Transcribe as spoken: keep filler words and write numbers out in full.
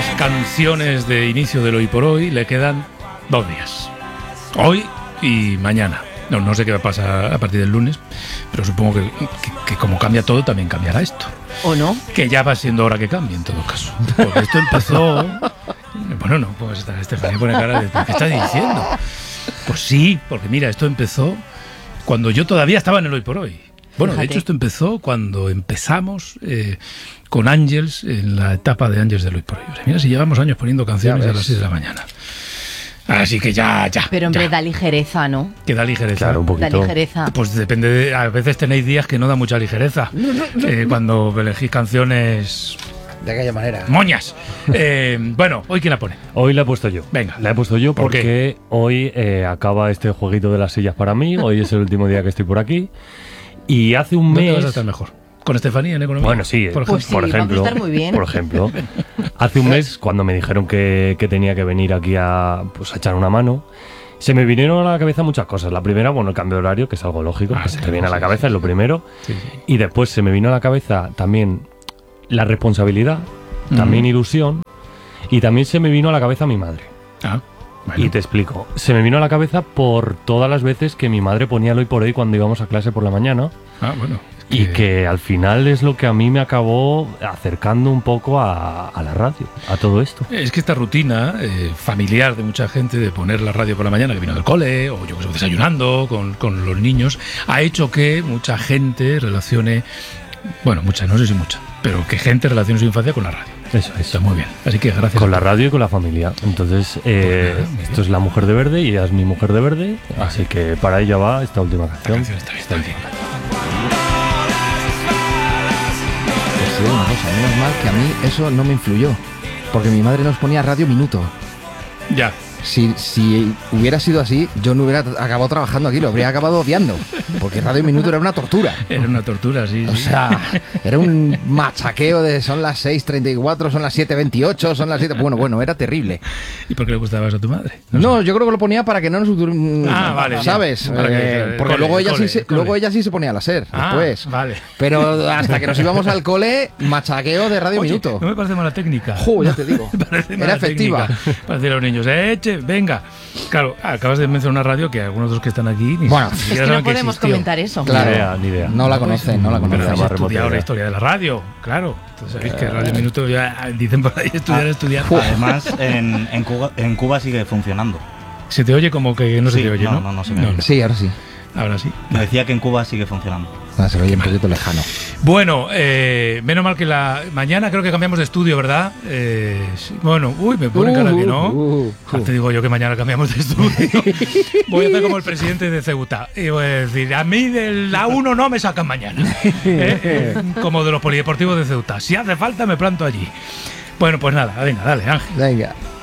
canciones de inicio del Hoy por Hoy le quedan dos días. Hoy y mañana. No, no sé qué va a pasar a partir del lunes, pero supongo que, que, que como cambia todo, también cambiará esto. ¿O no? Que ya va siendo hora que cambie, en todo caso. Porque esto empezó... Bueno, no, pues Estefanía pone cara de... ¿Qué estás diciendo? Pues sí, porque mira, esto empezó cuando yo todavía estaba en el Hoy por Hoy. Bueno, Fíjate. de hecho esto empezó cuando empezamos eh, con Ángels, en la etapa de Ángels del Hoy por Hoy. O sea, mira si llevamos años poniendo canciones a las seis de la mañana. Así que ya, ya. Pero hombre, ya. da ligereza, ¿no? Que da ligereza. Claro, un poquito. Da ligereza. Pues depende de, a veces tenéis días que no da mucha ligereza. No, no, no, eh, cuando elegís canciones... De aquella manera. Moñas. Eh, bueno, ¿hoy quién la pone? Hoy la he puesto yo. Venga. La he puesto yo ¿Por porque qué? hoy eh, acaba este jueguito de las sillas para mí. Hoy es el último día que estoy por aquí. Y hace un ¿Dónde mes... vas a estar mejor? ¿Con Estefanía en economía? Bueno, sí, por pues ejemplo. sí, por ejemplo, vamos a estar muy bien. Por ejemplo, hace un mes, cuando me dijeron que, que tenía que venir aquí a, pues, a echar una mano, se me vinieron a la cabeza muchas cosas. La primera, bueno, el cambio de horario, que es algo lógico, Ah, que sí, se te viene a la sí, cabeza, sí. es lo primero. Sí, sí. Y después se me vino a la cabeza también la responsabilidad, también Mm. ilusión, y también se me vino a la cabeza mi madre. Ah, bueno. Y te explico. Se me vino a la cabeza por todas las veces que mi madre ponía el Hoy por Hoy cuando íbamos a clase por la mañana. Ah, bueno. Y que al final es lo que a mí me acabó acercando un poco a, a la radio, a todo esto. Es que esta rutina eh, familiar de mucha gente de poner la radio por la mañana, que vino del cole, o yo que sé, desayunando con, con los niños, ha hecho que mucha gente relacione, bueno, mucha, no sé si mucha, pero que gente relacione su infancia con la radio. Eso es. Está muy bien. Así que gracias. Con la radio y con la familia. Entonces, eh, Pues nada, esto es La Mujer de Verde y ella es mi mujer de verde. Así que para ella va esta última La canción. canción está bien, está bien. Pues sí, una cosa, menos mal que a mí eso no me influyó. Porque mi madre nos ponía Radio Minuto. Ya. Si, si hubiera sido así, yo no hubiera acabado trabajando aquí, lo habría acabado odiando. Porque Radio Minuto era una tortura. Era una tortura, sí. O sí. sea, era un machaqueo de son las seis treinta y cuatro, son las siete veintiocho, son las siete... Bueno, bueno, era terrible. ¿Y por qué le gustaba eso a tu madre? No, yo creo que lo ponía para que no nos... Ah, vale, ¿sabes? bien. Para que- Eh, porque cole, luego, ella cole, sí se, cole. luego ella sí se ponía a la SER, Ah, después. vale. Pero hasta que nos íbamos al cole, machaqueo de Radio Oye, Minuto. no me parece mala técnica. Jo, ya te digo. Me parece Era mala efectiva. técnica para decir a los niños, eche, venga. Claro, acabas de mencionar una radio que algunos de los que están aquí ni Bueno, siquiera Es que saben no podemos existió. comentar eso. Claro. Ni idea, ni idea. No la conocen, no la Pero conocen. habéis más remota estudiado la idea. historia de la radio, claro. Entonces sabéis que Radio Minuto ya dicen por ahí estudiar, Ah, estudiar. Además, en, en, Cuba, en Cuba sigue funcionando. Se te oye como que no se Sí, te oye, ¿no? no, no, no se me oye. Sí, ahora sí. Ahora sí. Me decía que en Cuba sigue funcionando. Ah, se lo oye un poquito lejano. Bueno, eh, menos mal que la mañana creo que cambiamos de estudio, ¿verdad? Eh, sí, bueno, uy, me pone cara que no. Uh, uh, Ya te digo yo que mañana cambiamos de estudio. Voy a hacer como el presidente de Ceuta. Y voy a decir, a mí de la uno no me sacan mañana. ¿Eh? Eh, Como de los polideportivos de Ceuta. Si hace falta, me planto allí. Bueno, pues nada, venga, dale, Ángel. Venga.